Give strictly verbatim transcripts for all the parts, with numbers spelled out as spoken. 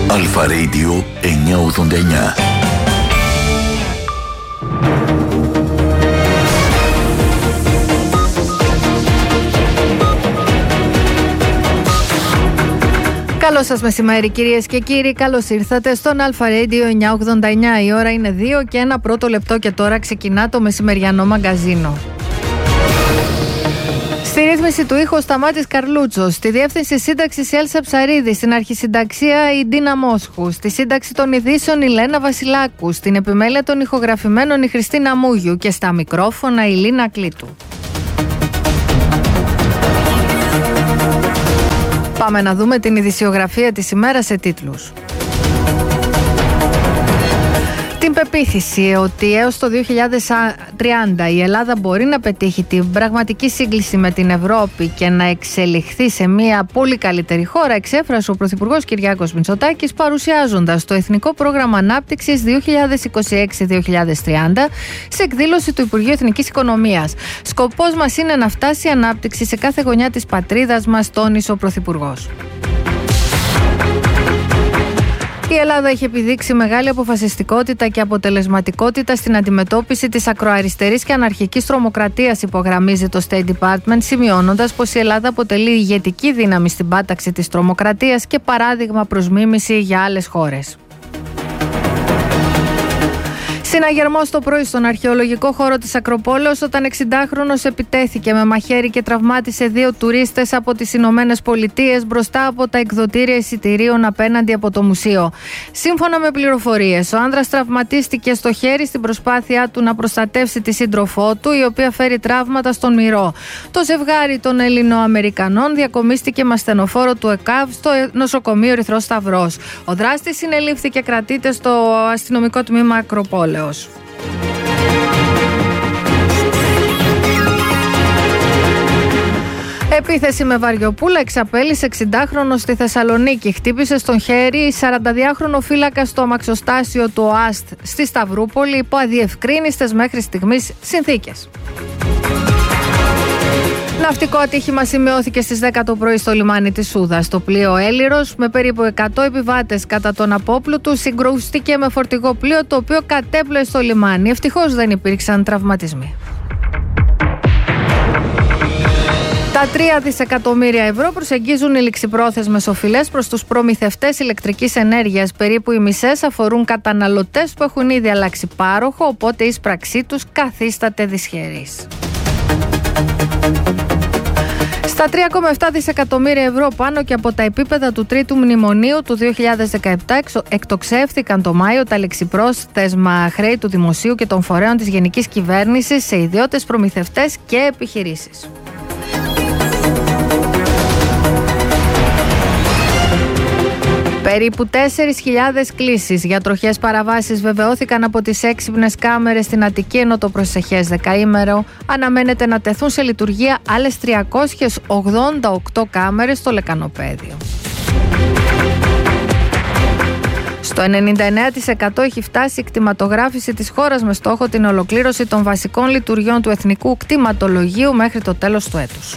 Αλφα Radio εννιακόσια ογδόντα εννιά. Καλό σας μεσημέρι κυρίες και κύριοι, καλώς ήρθατε στον Αλφα Radio εννιακόσια ογδόντα εννιά. Η ώρα είναι δύο και ένα πρώτο λεπτό και τώρα ξεκινά το μεσημεριανό μαγκαζίνο. Στη ρύθμιση του ήχου Σταμάτης Καρλούτσος, στη διεύθυνση σύνταξης η Έλσα Ψαρίδη, στην αρχισυνταξία η Ντίνα Μόσχου, στη σύνταξη των ειδήσεων η Λένα Βασιλάκου, στην επιμέλεια των ηχογραφημένων η Χριστίνα Μούγιου και στα μικρόφωνα η Λίνα Κλήτου. Πάμε να δούμε την ειδησιογραφία της ημέρας σε τίτλους. Την πεποίθηση ότι έως το δύο χιλιάδες τριάντα η Ελλάδα μπορεί να πετύχει την πραγματική σύγκληση με την Ευρώπη και να εξελιχθεί σε μια πολύ καλύτερη χώρα, εξέφρασε ο Πρωθυπουργός Κυριάκος Μητσοτάκης παρουσιάζοντας το Εθνικό Πρόγραμμα Ανάπτυξης δύο χιλιάδες είκοσι έξι δύο χιλιάδες τριάντα σε εκδήλωση του Υπουργείου Εθνικής Οικονομίας. Σκοπός μας είναι να φτάσει η ανάπτυξη σε κάθε γωνιά της πατρίδας μας, τόνισε ο Πρωθυπουργός. Η Ελλάδα έχει επιδείξει μεγάλη αποφασιστικότητα και αποτελεσματικότητα στην αντιμετώπιση της ακροαριστερής και αναρχικής τρομοκρατίας, υπογραμμίζει το State Department, σημειώνοντας πως η Ελλάδα αποτελεί ηγετική δύναμη στην πάταξη της τρομοκρατίας και παράδειγμα προς μίμηση για άλλες χώρες. Συναγερμός το πρωί στον αρχαιολογικό χώρο της Ακροπόλεως όταν εξηντάχρονος επιτέθηκε με μαχαίρι και τραυμάτισε δύο τουρίστες από τις Ηνωμένες Πολιτείες μπροστά από τα εκδοτήρια εισιτηρίων απέναντι από το μουσείο. Σύμφωνα με πληροφορίες, ο άνδρας τραυματίστηκε στο χέρι στην προσπάθειά του να προστατεύσει τη σύντροφό του, η οποία φέρει τραύματα στον μυρό. Το ζευγάρι των Ελληνοαμερικανών διακομίστηκε με ασθενοφόρο του ΕΚΑΒ στο νοσοκομείο Ερυθρός Σταυρός. Ο δράστης συνελήφθη και κρατείται στο αστυνομικό τμήμα Ακροπόλεως. Επίθεση με βαριοπούλα εξαπέλυσε εξηντάχρονο στη Θεσσαλονίκη. Χτύπησε στον χέρι σαρανταδυάχρονο φύλακα στο αμαξοστάσιο του ΟΑΣΤ στη Σταυρούπολη υπό αδιευκρίνιστες μέχρι στιγμής συνθήκες. Ναυτικό ατύχημα σημειώθηκε στις δέκα το πρωί στο λιμάνι της Σούδας. Το πλοίο Έλυρος με περίπου εκατό επιβάτες κατά τον απόπλου του συγκρούστηκε με φορτηγό πλοίο το οποίο κατέπλωε στο λιμάνι. Ευτυχώς δεν υπήρξαν τραυματισμοί. Τα τρία δισεκατομμύρια ευρώ προσεγγίζουν οι ληξιπρόθεσμες οφειλές προς τους προμηθευτές ηλεκτρικής ενέργειας. Περίπου οι μισές αφορούν καταναλωτές που έχουν ήδη αλλάξει πάροχο, οπότε η εισπραξή τους καθίσταται δυσχερής. Στα τρία κόμμα επτά δισεκατομμύρια ευρώ πάνω και από τα επίπεδα του τρίτου μνημονίου του δύο χιλιάδες δεκαεπτά εκτοξεύθηκαν το Μάιο τα ληξιπρόθεσμα χρέη του Δημοσίου και των φορέων της Γενικής Κυβέρνησης σε ιδιώτες, προμηθευτές και επιχειρήσεις. Περίπου τέσσερις χιλιάδες κλήσεις για τροχές παραβάσεις βεβαιώθηκαν από τις έξυπνες κάμερες στην Αττική, ενώ το προσεχές δεκαήμερο αναμένεται να τεθούν σε λειτουργία άλλες τριακόσιες ογδόντα οκτώ κάμερες στο Λεκανοπαίδιο. Στο ενενήντα εννέα τοις εκατό έχει φτάσει η κτηματογράφηση της χώρας με στόχο την ολοκλήρωση των βασικών λειτουργιών του Εθνικού Κτηματολογίου μέχρι το τέλος του έτους.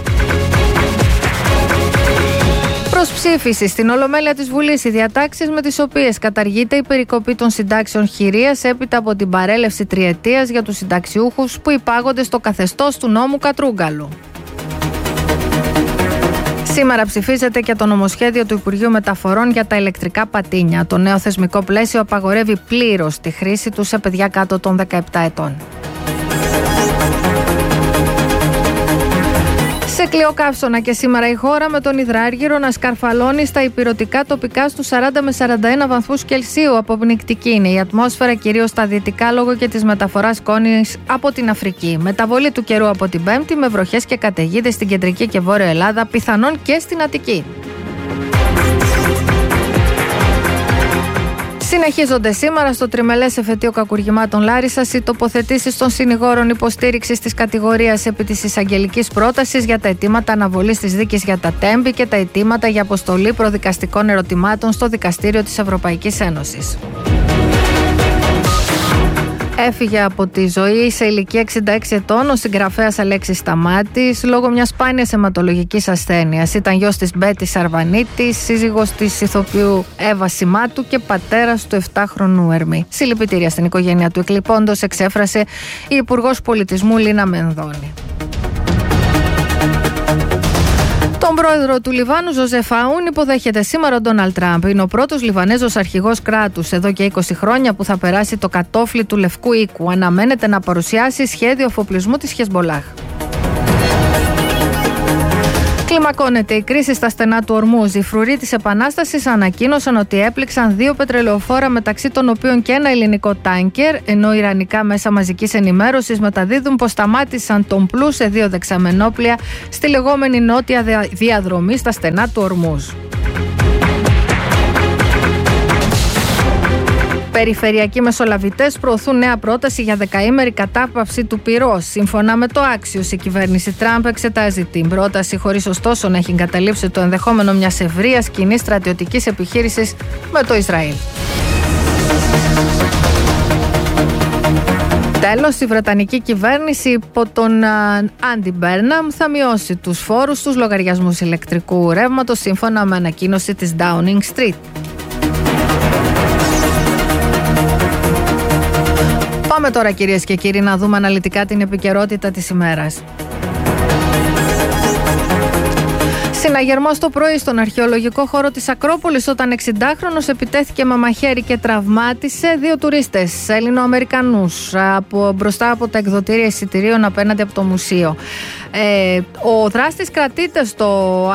Προς ψήφιση στην Ολομέλεια της Βουλής οι διατάξεις με τις οποίες καταργείται η περικοπή των συντάξεων χειρίας έπειτα από την παρέλευση τριετίας για τους συνταξιούχους που υπάγονται στο καθεστώς του νόμου Κατρούγκαλου. Σήμερα ψηφίζεται και το νομοσχέδιο του Υπουργείου Μεταφορών για τα ηλεκτρικά πατίνια. Το νέο θεσμικό πλαίσιο απαγορεύει πλήρως τη χρήση του σε παιδιά κάτω των δεκαεπτά ετών. Σε Κλειοκαύσωνα και σήμερα η χώρα με τον υδράργυρο να σκαρφαλώνει στα ηπειρωτικά τοπικά στους σαράντα με σαράντα ένα βαθμούς Κελσίου. Αποπνικτική είναι η ατμόσφαιρα κυρίως στα δυτικά λόγω και της μεταφοράς σκόνης από την Αφρική. Μεταβολή του καιρού από την Πέμπτη με βροχές και καταιγίδες στην κεντρική και βόρεια Ελλάδα, πιθανόν και στην Αττική. Συνεχίζονται σήμερα στο τριμελές εφετείο κακουργημάτων Λάρισσας οι τοποθετήσεις των συνηγόρων υποστήριξης της κατηγορίας επί της εισαγγελικής πρότασης για τα αιτήματα αναβολής της δίκης για τα Τέμπη και τα αιτήματα για αποστολή προδικαστικών ερωτημάτων στο Δικαστήριο της Ευρωπαϊκής Ένωσης. Έφυγε από τη ζωή σε ηλικία εξήντα έξι ετών ο συγγραφέας Αλέξης Σταμάτης λόγω μιας σπάνιας αιματολογικής ασθένειας. Ήταν γιος της Μπέτης Σαρβανίτης, σύζυγος της ηθοποιού Εύα Σιμάτου και πατέρας του επτάχρονου Ερμή. Συλληπιτήρια στην οικογένεια του εκλειπώντος, εξέφρασε η Υπουργός Πολιτισμού Λίνα Μενδώνη. Τον πρόεδρο του Λιβάνου, Ζωζεφ Αούν, υποδέχεται σήμερα ο Ντόναλντ Τραμπ. Είναι ο πρώτος Λιβανέζος αρχηγός κράτους εδώ και είκοσι χρόνια που θα περάσει το κατόφλι του Λευκού Οίκου. Αναμένεται να παρουσιάσει σχέδιο αφοπλισμού της Χεσμολάχ. Κλιμακώνεται η κρίση στα στενά του Ορμούζ. Οι φρουροί της Επανάστασης ανακοίνωσαν ότι έπληξαν δύο πετρελαιοφόρα, μεταξύ των οποίων και ένα ελληνικό τάνκερ, ενώ ιρανικά μέσα μαζικής ενημέρωσης μεταδίδουν πως σταμάτησαν τον πλού σε δύο δεξαμενόπλια στη λεγόμενη νότια διαδρομή στα στενά του Ορμούζ. Περιφερειακοί μεσολαβητές προωθούν νέα πρόταση για δεκαήμερη κατάπαυση του πυρός. Σύμφωνα με το Άξιος, η κυβέρνηση Τραμπ εξετάζει την πρόταση, χωρίς ωστόσο να έχει εγκαταλείψει το ενδεχόμενο μιας ευρείας κοινής στρατιωτικής επιχείρησης με το Ισραήλ. Τέλος, η Βρετανική κυβέρνηση υπό τον Άντι Μπέρναμ θα μειώσει τους φόρους στους λογαριασμούς ηλεκτρικού ρεύματος, σύμφωνα με ανακοίνωση της Downing Street. Πάμε τώρα, κυρίες και κύριοι, να δούμε αναλυτικά την επικαιρότητα της ημέρας. Συναγερμός το πρωί στον αρχαιολογικό χώρο της Ακρόπολης όταν εξηντάχρονος επιτέθηκε με μαχαίρι και τραυμάτισε δύο τουρίστες Έλληνο-Αμερικανούς από, μπροστά από τα εκδοτήρια εισιτηρίων απέναντι από το μουσείο. Ε, ο δράστης κρατείται στο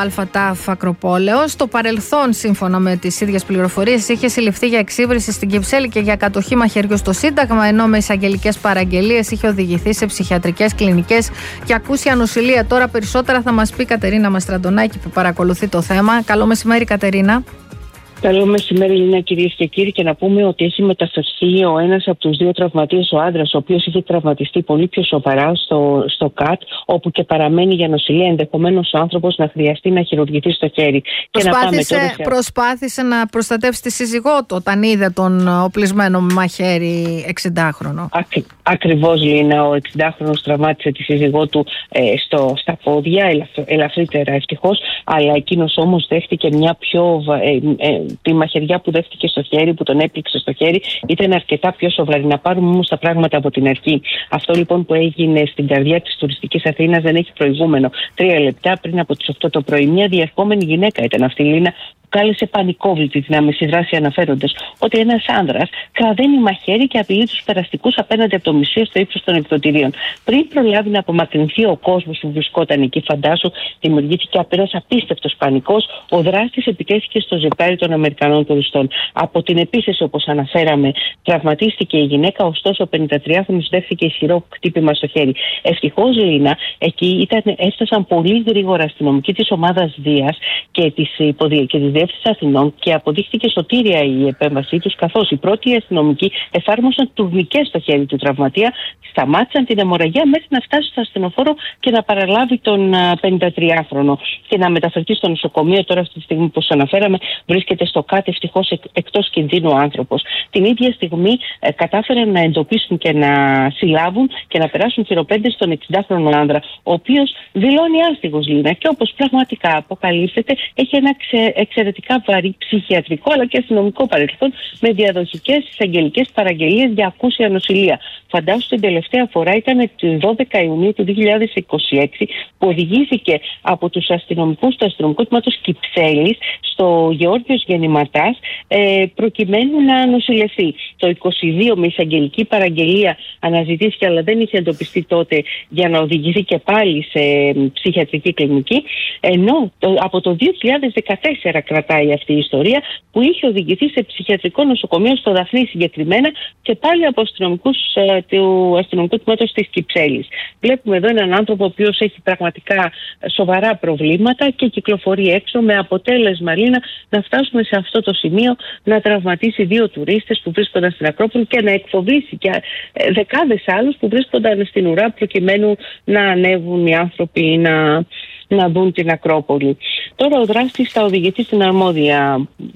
ΑΤΑΦ Ακροπόλεως. Στο παρελθόν, σύμφωνα με τις ίδιες πληροφορίες, είχε συλληφθεί για εξύβριση στην Κυψέλη και για κατοχή μαχαιριού στο Σύνταγμα, ενώ με εισαγγελικές παραγγελίες είχε οδηγηθεί σε ψυχιατρικές κλινικές και ακούσια νοσηλεία. Τώρα περισσότερα θα μας πει η Κατερίνα Μαστραντονάκη που παρακολουθεί το θέμα. Καλό μεσημέρι, Κατερίνα. Καλό μεσημέρι, Λίνα, κυρίες και κύριοι, και να πούμε ότι έχει μεταφερθεί ο ένας από τους δύο τραυματίες, ο άντρας, ο οποίος είχε τραυματιστεί πολύ πιο σοβαρά στο, στο ΚΑΤ, όπου και παραμένει για νοσηλεία. Ενδεχομένως ο άνθρωπος να χρειαστεί να χειρουργηθεί στο χέρι. Προσπάθησε, και να πάμε τώρα σε... προσπάθησε να προστατεύσει τη σύζυγό του όταν είδε τον οπλισμένο με μαχαίρι εξηντάχρονο. Ακ, ακριβώς, Λίνα. Ο εξηντάχρονος τραυμάτισε τη σύζυγό του ε, στο, στα πόδια, ελαφ, ελαφρύτερα ευτυχώς, αλλά εκείνος όμως δέχτηκε μια πιο. Ε, ε, τη μαχαιριά που δέχτηκε στο χέρι, που τον έπληξε στο χέρι, ήταν αρκετά πιο σοβαρή. Να πάρουμε όμως τα πράγματα από την αρχή. Αυτό λοιπόν που έγινε στην καρδιά της τουριστικής Αθήνας δεν έχει προηγούμενο. Τρία λεπτά πριν από τις οκτώ το πρωί, μια διερχόμενη γυναίκα ήταν αυτή, Λίνα, που κάλεσε πανικόβλητη την άμεση δράση, αναφέροντας ότι ένας άνδρας κραδένει μαχαίρι και απειλεί τους περαστικούς απέναντι από το μουσείο στο ύψος των εκδοτηρίων. Πριν προλάβει να απομακρυνθεί ο κόσμος που βρισκόταν εκεί, φαντάσου, δημιουργήθηκε ένας απίστευτος πανικός. Ο δράστης επιτέθηκε στο ζευγάρι των Αμερικανών τουριστών. Από την επίθεση, όπως αναφέραμε, τραυματίστηκε η γυναίκα, ωστόσο ο πενηντατριάχρονος δέχθηκε ισχυρό χτύπημα στο χέρι. Ευτυχώς, Λίνα, εκεί ήταν, έφτασαν πολύ γρήγορα αστυνομικοί της ομάδας Δίας και της υποδια... Διεύθυνση Αθηνών και αποδείχθηκε σωτήρια η επέμβασή τους, καθώς οι πρώτοι αστυνομικοί εφάρμοσαν τουρνικές στο χέρι του τραυματία, σταμάτησαν την αιμορραγία μέχρι να φτάσει στο ασθενοφόρο και να παραλάβει τον πενηντατριάχρονο και να μεταφερθεί στο νοσοκομείο. Τώρα, αυτή τη στιγμή που σας αναφέραμε, βρίσκεται στο ΚΑΤ, ευτυχώς εκ, εκτός κινδύνου άνθρωπος. Την ίδια στιγμή ε, κατάφεραν να εντοπίσουν και να συλλάβουν και να περάσουν χειροπέδες στον εξηντάχρονο άνδρα, ο οποίος δηλώνει άστιγος, Λίνα, και όπως πραγματικά αποκαλύπτεται, έχει ένα ξε, εξαιρετικά βαρύ ψυχιατρικό αλλά και αστυνομικό παρελθόν, με διαδοχικές εισαγγελικές παραγγελίες για ακούσια νοσηλεία. Φαντάσου, την τελευταία φορά ήταν τη δώδεκα Ιουνίου του δύο χιλιάδες είκοσι έξι που οδηγήθηκε από τους αστυνομικούς του αστυνομικού τμήματος Κυψέλης στο Γεώργιος Γεννηματάς ε, προκειμένου να νοσηλευτεί. Το είκοσι δύο με εισαγγελική παραγγελία αναζητήθηκε, αλλά δεν είχε εντοπιστεί τότε, για να οδηγηθεί και πάλι σε ψυχιατρική κλινική, ενώ το, από το δύο χιλιάδες δεκατέσσερα κρατάει αυτή η ιστορία, που είχε οδηγηθεί σε ψυχιατρικό νοσοκομείο στο Δαφνί συγκεκριμένα και πάλι από αστυνομικούς ε, του αστυνομικού τμήματος της Κυψέλης. Βλέπουμε εδώ έναν άνθρωπο ο οποίος έχει πραγματικά σοβαρά προβλήματα και κυκλοφορεί έξω, με αποτέλεσμα, Λίνα, να φτάσουμε σε αυτό το σημείο να τραυματίσει δύο τουρίστες που βρίσκονταν στην Ακρόπολη και να εκφοβήσει και ε, δεκάδες άλλους που βρίσκονταν στην ουρά προκειμένου να ανέβουν οι άνθρωποι να, να δουν την Ακρόπολη. Τώρα ο δράστης θα οδηγηθεί στην αρμόδια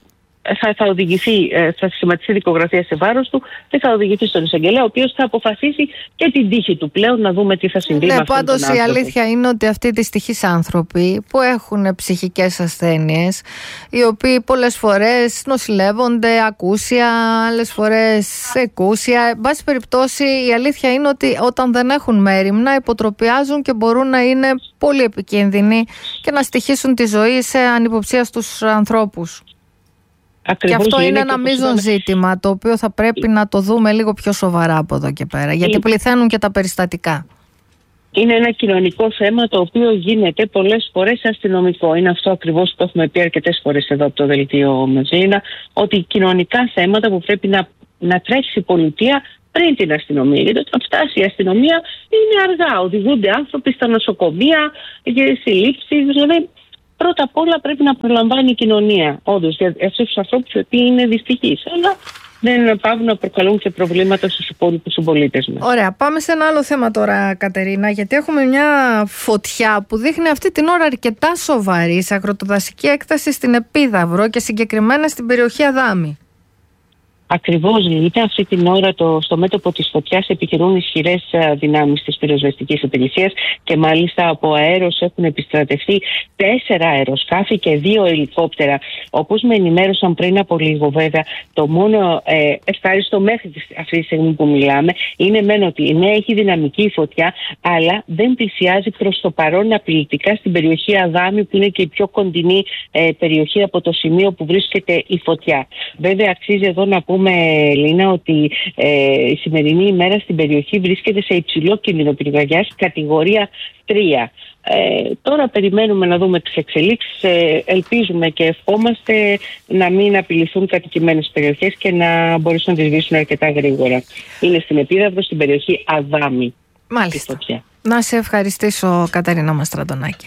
θα, θα οδηγηθεί, θα σχηματιστεί δικογραφία σε βάρος του και θα οδηγηθεί στον εισαγγελέα, ο οποίος θα αποφασίσει και την τύχη του πλέον, να δούμε τι θα συμβεί ναι, με αυτόν τον άνθρωπο. Πάντως η αλήθεια είναι ότι αυτοί δυστυχείς άνθρωποι που έχουν ψυχικές ασθένειες, οι οποίοι πολλές φορές νοσηλεύονται ακούσια, άλλες φορές εκούσια, εν πάση περιπτώσει η αλήθεια είναι ότι όταν δεν έχουν μέριμνα υποτροπιάζουν και μπορούν να είναι πολύ επικίνδυνοι και να στοιχήσουν τη ζωή σε ανυποψία στους ανθρώπους. Ακριβώς, και αυτό είναι, είναι ένα μείζον ζήτημα, το οποίο θα πρέπει να το δούμε λίγο πιο σοβαρά από εδώ και πέρα, γιατί πληθαίνουν και τα περιστατικά. Είναι ένα κοινωνικό θέμα το οποίο γίνεται πολλές φορές αστυνομικό. Είναι αυτό ακριβώς που έχουμε πει αρκετές φορές εδώ από το Δελτίο Μεζίνα, ότι κοινωνικά θέματα που πρέπει να, να τρέξει η πολιτεία πριν την αστυνομία. Γιατί όταν φτάσει η αστυνομία είναι αργά. Οδηγούνται άνθρωποι στα νοσοκομεία και συλλήψεις. Δηλαδή, πρώτα απ' όλα πρέπει να προλαμβάνει η κοινωνία. Όντως, για αυτούς τους ανθρώπους οι οποίοι είναι δυστυχείς. Αλλά δεν πάβουν να προκαλούν και προβλήματα στους υπόλοιπους συμπολίτες μας. Ωραία, πάμε σε ένα άλλο θέμα τώρα, Κατερίνα, γιατί έχουμε μια φωτιά που δείχνει αυτή την ώρα αρκετά σοβαρή σε αγροτοδασική έκταση στην Επίδαυρο και συγκεκριμένα στην περιοχή Αδάμη. Ακριβώς, Λίτα, αυτή την ώρα το, στο μέτωπο της φωτιάς επιχειρούν ισχυρές δυνάμεις της πυροσβεστικής υπηρεσίας και μάλιστα από αέρος έχουν επιστρατευτεί τέσσερα αεροσκάφη και δύο ελικόπτερα. Όπως με ενημέρωσαν πριν από λίγο, βέβαια, το μόνο ε, ευχάριστο μέχρι αυτή τη στιγμή που μιλάμε είναι μεν ότι ναι, έχει δυναμική η φωτιά, αλλά δεν πλησιάζει προς το παρόν απειλητικά στην περιοχή Αδάμη, που είναι και η πιο κοντινή ε, περιοχή από το σημείο που βρίσκεται η φωτιά. Βέβαια, αξίζει εδώ να πούμε, Λίνα, ότι ε, η σημερινή ημέρα στην περιοχή βρίσκεται σε υψηλό κίνδυνο πυρκαγιάς, κατηγορία τρία. Ε, τώρα περιμένουμε να δούμε τις εξελίξεις. Ε, ελπίζουμε και ευχόμαστε να μην απειληθούν κατοικημένες περιοχές και να μπορέσουν να τις σβήσουν αρκετά γρήγορα. Είναι στην Επίδαυρο, στην περιοχή Αδάμη. Μάλιστα. Να σε ευχαριστήσω, Κατερίνα Μαστραντονάκη.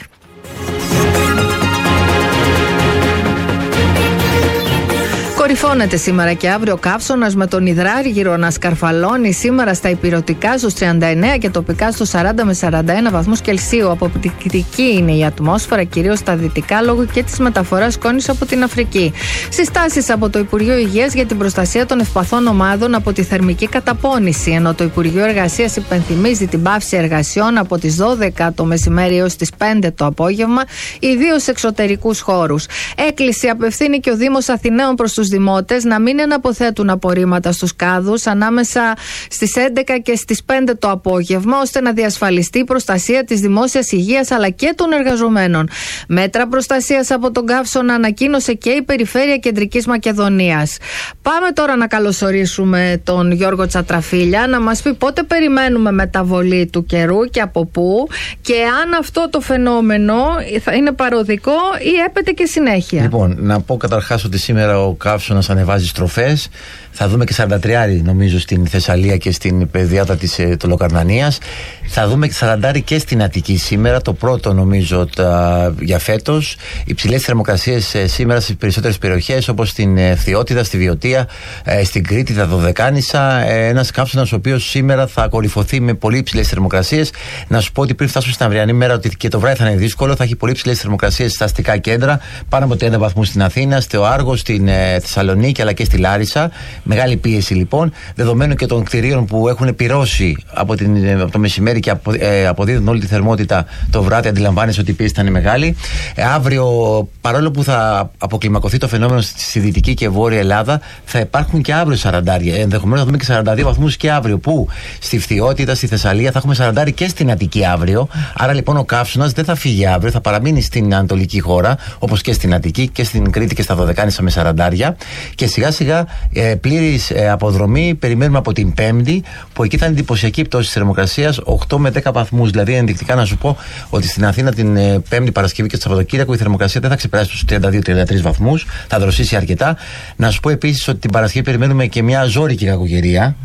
Κορυφώνεται σήμερα και αύριο ο καύσωνας με τον υδράργυρο να σκαρφαλώνει σήμερα στα ηπειρωτικά στους τριάντα εννέα και τοπικά στους σαράντα με σαράντα ένα βαθμούς Κελσίου. Αποπτυκτική είναι η ατμόσφαιρα, κυρίως στα δυτικά, λόγω και της μεταφοράς σκόνης από την Αφρική. Συστάσεις από το Υπουργείο Υγείας για την προστασία των ευπαθών ομάδων από τη θερμική καταπώνηση, ενώ το Υπουργείο Εργασίας υπενθυμίζει την πάυση εργασιών από τις δώδεκα το μεσημέρι έως τις πέντε το απόγευμα, ιδίως σε εξωτερικούς χώρους. Έκκληση απευθύνει και ο Δήμος Αθηναίων προς τους δημότες να μην εναποθέτουν απορρίμματα στους κάδους ανάμεσα στις έντεκα και στις πέντε το απόγευμα, ώστε να διασφαλιστεί η προστασία της δημόσιας υγείας αλλά και των εργαζομένων. Μέτρα προστασίας από τον καύσωνα ανακοίνωσε και η Περιφέρεια Κεντρικής Μακεδονίας. Πάμε τώρα να καλωσορίσουμε τον Γιώργο Τσατραφίλια να μας πει πότε περιμένουμε μεταβολή του καιρού και από πού, και αν αυτό το φαινόμενο θα είναι παροδικό ή έπεται και συνέχεια. Λοιπόν, να πω καταρχάς ότι σήμερα ο καύσωνας ανεβάζει στροφές. Θα δούμε και σαράντα τρία νομίζω στην Θεσσαλία και στην πεδιάδα της ε, Τολοκαρνανίας. Θα δούμε και σαράντα και στην Αττική σήμερα, το πρώτο νομίζω τα, για φέτος. Υψηλές θερμοκρασίες ε, σήμερα στις περισσότερες περιοχές, όπως στην ε, Φθιώτιδα, στη Βιωτία, ε, στην Κρήτη, τα Δωδεκάνησα. Ε, ένας καύσωνας ο οποίος σήμερα θα κορυφωθεί με πολύ υψηλές θερμοκρασίες. Να σου πω ότι πριν φτάσουμε στην αυριανή μέρα, ότι και το βράδυ θα είναι δύσκολο. Θα έχει πολύ υψηλές θερμοκρασίες στα αστικά κέντρα, πάνω από τριάντα βαθμούς στην Αθήνα, στο Άργο, στην ε, Θεσσαλονίκη αλλά και στη Λάρισα. Μεγάλη πίεση λοιπόν, δεδομένου και των κτηρίων που έχουν πυρώσει από, την, από το μεσημέρι και απο, ε, αποδίδουν όλη τη θερμότητα το βράδυ. Αντιλαμβάνεσαι ότι η πίεση θα είναι μεγάλη. Ε, αύριο, παρόλο που θα αποκλιμακωθεί το φαινόμενο στη δυτική και βόρεια Ελλάδα, θα υπάρχουν και αύριο σαραντάρια. Ενδεχομένως θα δούμε και σαράντα δύο βαθμούς και αύριο, που στη Φθιώτιδα, στη Θεσσαλία θα έχουμε σαράντα και στην Αττική αύριο. Άρα λοιπόν ο καύσωνας δεν θα φύγει αύριο, θα παραμείνει στην ανατολική χώρα, όπως και στην Αττική και στην Κρήτη και στα Δωδεκάνησα με σαραντάρια. Και σιγά σιγά ε, πλήρης ε, αποδρομή περιμένουμε από την Πέμπτη, που εκεί θα είναι εντυπωσιακή πτώση της θερμοκρασίας, οκτώ με δέκα βαθμούς. Δηλαδή, ενδεικτικά να σου πω ότι στην Αθήνα την ε, Πέμπτη, Παρασκευή και το Σαββατοκύριακο η θερμοκρασία δεν θα ξεπεράσει τους τριάντα δύο με τριάντα τρεις βαθμούς, θα δροσίσει αρκετά. Να σου πω επίσης ότι την Παρασκευή περιμένουμε και μια ζώρικη κακοκαιρία.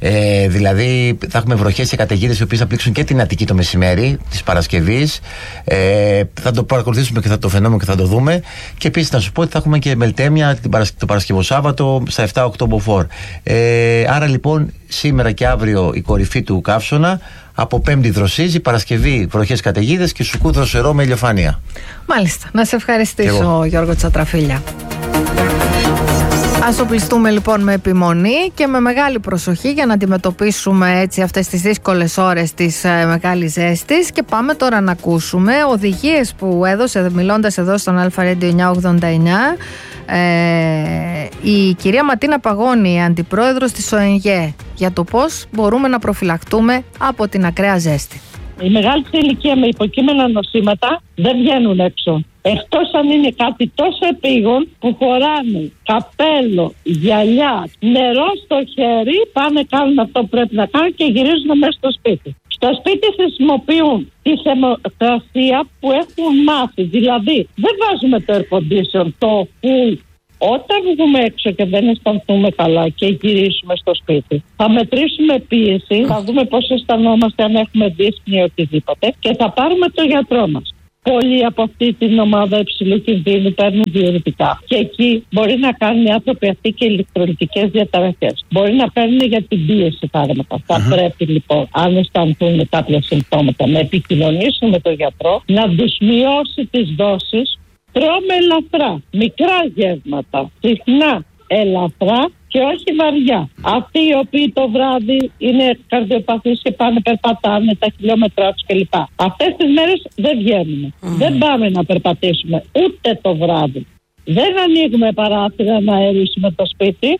Ε, δηλαδή θα έχουμε βροχές και καταιγίδες οι οποίες θα πλήξουν και την Αττική το μεσημέρι της Παρασκευής. Ε, θα το παρακολουθήσουμε και θα το φαινόμενο και θα το δούμε. Και επίσης να σου πω ότι θα έχουμε και μελτέμια την Παρασκευή, Παρασκευό Σάββατο στα επτά οκτώ μποφόρ. Ε, άρα λοιπόν σήμερα και αύριο η κορυφή του καύσωνα. Από Πέμπτη δροσίζει, Παρασκευή βροχές καταιγίδες και Σουκού δροσερό με ηλιοφάνεια. Μάλιστα. Να σε ευχαριστήσω, Γιώργο Τσατραφίλια. Ας οπλιστούμε λοιπόν με επιμονή και με μεγάλη προσοχή για να αντιμετωπίσουμε έτσι αυτές τις δύσκολες ώρες της ε, μεγάλης ζέστης. Και πάμε τώρα να ακούσουμε οδηγίες που έδωσε μιλώντας εδώ στον Αλφα Radio εννιακόσια ογδόντα εννιά ε, η κυρία Ματίνα Παγώνη, αντιπρόεδρος της ΟΕΝΓΕ, για το πώς μπορούμε να προφυλαχτούμε από την ακραία ζέστη. Οι μεγάλοι σε ηλικία με υποκείμενα νοσήματα δεν βγαίνουν έξω. Εκτός αν είναι κάτι τόσο επίγον που φοράνε καπέλο, γυαλιά, νερό στο χέρι, πάνε κάνουν αυτό που πρέπει να κάνουν και γυρίζουν μέσα στο σπίτι. Στο σπίτι χρησιμοποιούν τη θερμοκρασία που έχουν μάθει. Δηλαδή δεν βάζουμε το air condition, το full. Όταν βγούμε έξω και δεν αισθανθούμε καλά και γυρίσουμε στο σπίτι, θα μετρήσουμε πίεση, θα δούμε πώς αισθανόμαστε, αν έχουμε δύσπνοια ή οτιδήποτε, και θα πάρουμε το γιατρό μας. Πολλοί από αυτή την ομάδα υψηλού κινδύνου παίρνουν διουρητικά. Και εκεί μπορεί να κάνουν οι άνθρωποι αυτοί και ηλεκτρολιτικές διαταραχές. Μπορεί να παίρνουν για την πίεση φάρμακα. Mm-hmm. Θα πρέπει λοιπόν, αν αισθανθούν κάποια συμπτώματα, να επικοινωνήσουν με τον γιατρό, να τους μειώσει τις δόσεις. Τρώμε ελαφρά, μικρά γεύματα, συχνά ελαφρά και όχι βαριά. Αυτοί οι οποίοι το βράδυ είναι καρδιοπαθείς και πάνε περπατάνε τα χιλιόμετρά τους κλπ. Αυτές τις μέρες δεν βγαίνουμε. Mm. Δεν πάμε να περπατήσουμε ούτε το βράδυ. Δεν ανοίγουμε παράθυρα να αερίσουμε το σπίτι.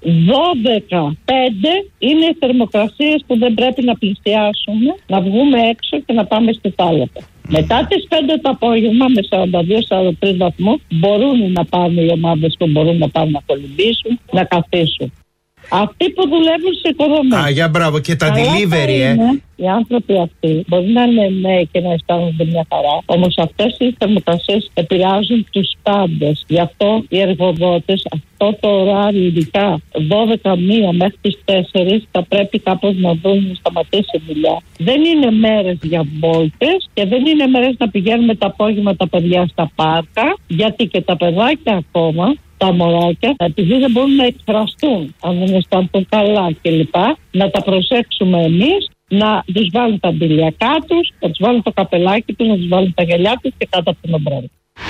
δώδεκα πέντε είναι οι θερμοκρασίες που δεν πρέπει να πλησιάσουμε, να βγούμε έξω και να πάμε στη θάλασσα. Μετά τις πέντε το απόγευμα με σαράντα δύο σαράντα τρεις βαθμούς μπορούν να πάνε οι ομάδες που μπορούν να πάνε να κολυμπήσουν, να καθίσουν. Αυτοί που δουλεύουν σε οικοδομές. Α, για μπράβο, και τα delivery, ε. Οι άνθρωποι αυτοί μπορεί να είναι νέοι και να αισθάνονται μια χαρά, όμως αυτές οι θερμοκρασίες επηρεάζουν τους πάντες. Γι' αυτό οι εργοδότες αυτό το ωράριο, ειδικά δώδεκα μία μέχρι τις τέσσερις, θα πρέπει κάπως να δουν να σταματήσει η δουλειά. Δεν είναι μέρες για βόλτες και δεν είναι μέρες να πηγαίνουμε τα απόγευμα τα παιδιά στα πάρκα, γιατί και τα παιδάκια ακόμα, τα μωράκια, επειδή δεν μπορούν να εκφραστούν, αν δεν αισθάνονται καλά κλπ., να τα προσέξουμε εμείς, να τους βάλουν τα μπιλιακά τους, να τους βάλουν το καπελάκι τους, να τους βάλουν τα γυαλιά τους και κάτω από την ομπρέλα.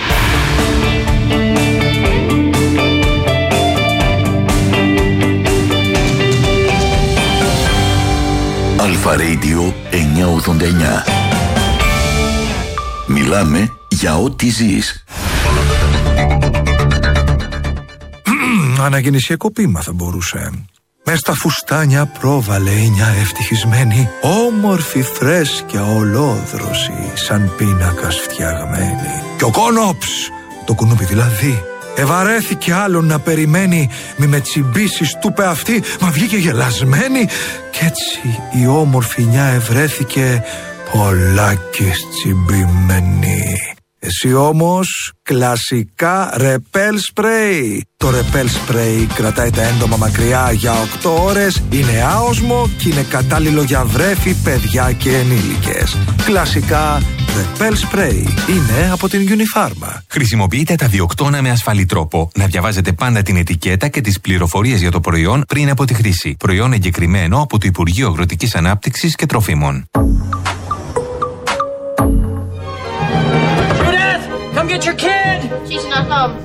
Αλφα Radio εννιακόσια ογδόντα εννιά. Μιλάμε για ό,τι ζεις. Αναγεννησιακό ποίημα θα μπορούσε. Μες στα φουστάνια πρόβαλε μια ευτυχισμένη, όμορφη φρέσκια ολόδρωση, σαν πίνακας φτιαγμένη. Και ο κόνοψ, το κουνούπι δηλαδή, ευαρέθηκε άλλον να περιμένει, μη με τσιμπήσεις του πε αυτή, μα βγήκε γελασμένη. Κι έτσι η όμορφη νιά ευρέθηκε πολλάκις τσιμπημένη. Εσύ όμως κλασικά ρεπέλ σπρέι. Το ρεπέλ σπρέι κρατάει τα έντομα μακριά για οκτώ ώρες, είναι άοσμο και είναι κατάλληλο για βρέφη, παιδιά και ενήλικες. Κλασικά ρεπέλ σπρέι είναι από την Unifarma. Χρησιμοποιείτε τα διοκτώνα με ασφαλή τρόπο. Να διαβάζετε πάντα την ετικέτα και τις πληροφορίες για το προϊόν πριν από τη χρήση. Προϊόν εγκεκριμένο από το Υπουργείο Αγροτικής Ανάπτυξης και Τροφίμων. Get your kid! She's not home.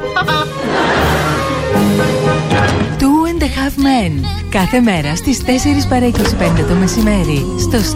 Two and a Half Men. Κάθε μέρα στις τέσσερις παρά είκοσι πέντε το μεσημέρι στο